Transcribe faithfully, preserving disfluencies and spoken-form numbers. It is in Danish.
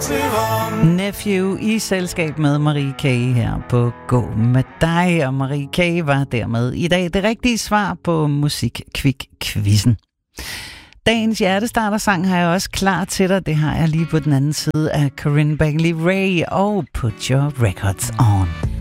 Nephew i selskab med Marie K. her på Gå med dig, og Marie K. var dermed i dag det rigtige svar på Musik-Kvik-quizzen. Dagens hjertestarter-sang har jeg også klar til dig. Det har jeg lige på den anden side af Corinne Bailey Rae og Put Your Records On.